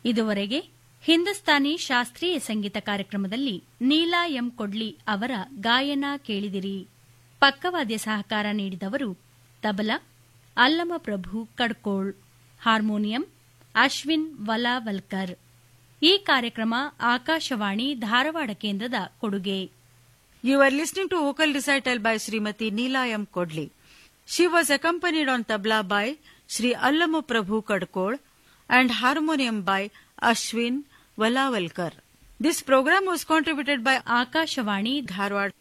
ಇದುವರೆಗೆ ಹಿಂದೂಸ್ತಾನಿ ಶಾಸ್ತ್ರೀಯ ಸಂಗೀತ ಕಾರ್ಯಕ್ರಮದಲ್ಲಿ ನೀಲಾ ಎಂ ಕೊಡ್ಲಿ ಅವರ ಗಾಯನ ಕೇಳಿದಿರಿ. ಪಕ್ಕವಾದ್ಯ ಸಹಕಾರ ನೀಡಿದವರು ತಬಲಾ ಅಲ್ಲಮಪ್ರಭು ಕಡ್ಕೋಳ್, ಹಾರ್ಮೋನಿಯಂ ಅಶ್ವಿನ್ ವಲಾವಲ್ಕರ್. ಈ ಕಾರ್ಯಕ್ರಮ ಆಕಾಶವಾಣಿ ಧಾರವಾಡ ಕೇಂದ್ರದ ಕೊಡುಗೆ. You are listening to vocal recital by Srimati Neela M. Kodli. She was accompanied on tabla by Sri Allamaprabhu Kadkol and harmonium by Ashwin Valavalkar. This program was contributed by Akashvani Dharwad.